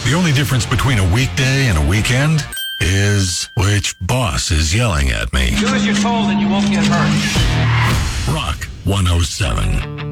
The only difference between a weekday and a weekend is which boss is yelling at me. Do as you're told and you won't get hurt. Rock 107.